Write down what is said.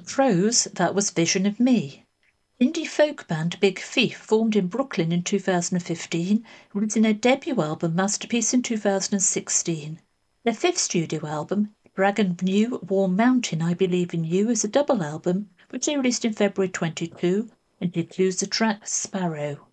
Crows, that was Vision of Me. Indie folk band Big Thief, formed in Brooklyn in 2015, releasing their debut album Masterpiece in 2016. Their fifth studio album, Brand New Warm Mountain I Believe in You, is a double album which they released in February 22 and includes the track Sparrow.